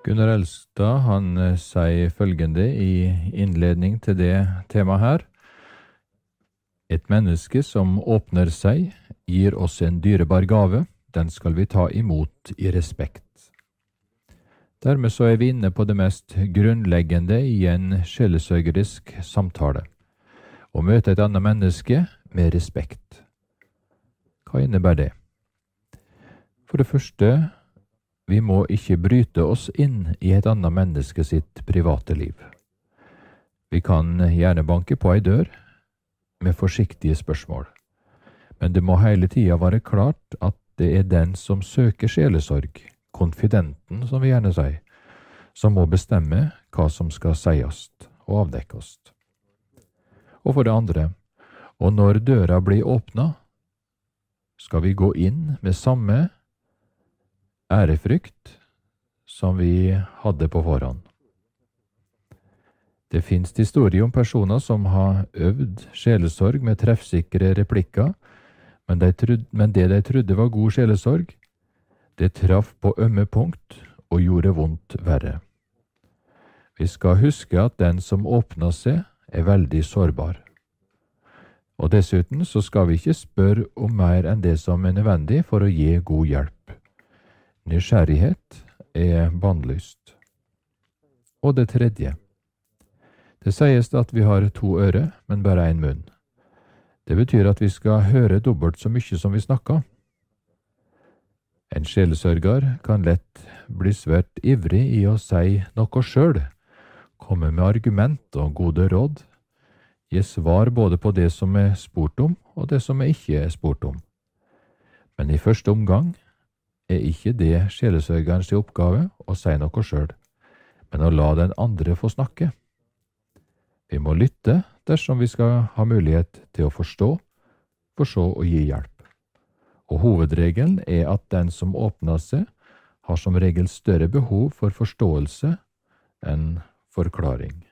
Gunnar Elstad sier følgende i innledning til det temaet her. Et menneske som åpner seg, gir oss en dyrebar gave, den skal vi ta imot i respekt. Dermed så er vi inne på det mest grunnleggende i en sjelesørgerisk samtale. Å møte et annet menneske med respekt. Hva innebærer det? For det første, vi må ikke bryte oss inn i et annet menneske sitt private liv. Vi kan gjerne banke på ei dør med forsiktige spørsmål, men det må hele tida være klart at det er den som søker sjelesorg, konfidenten som vi gjerne sier, som må bestemme hva som skal sies og avdekkes. Og for det andre, og når døra blir åpna, skal vi gå inn med samme ærefrykt som vi hadde på forhånd. Det finnes historier om personer som har øvd sjelesorg med treffsikre replikker, men det de trodde var god sjelesorg, det traff på ømme punkt og gjorde vondt verre. Vi skal huske at den som åpner seg, er veldig sårbar. Og dessuten så skal vi ikke spørre om mer enn det som er nødvendig for å gi god hjelp. Nysgjerrighet er bannlyst. Og det tredje. Det sies at vi har 2 ører, men bare 1 munn. Det betyr at vi skal høre dobbelt så mye som vi snakker. En sjelesørger kan lett bli svært ivrig i å si noe sjøl, komme med argument og gode råd, gi svar både på det som er spurt om og det som ikke er spurt om. Men i første omgang er ikke det sjelesørgerens oppgave å si noe sjøl, men å la den andre få snakke. Vi må lytte dersom vi skal ha mulighet til å forstå, for så å gi hjelp. Og hovedregelen er at den som åpner seg, har som regel større behov for forståelse enn forklaring.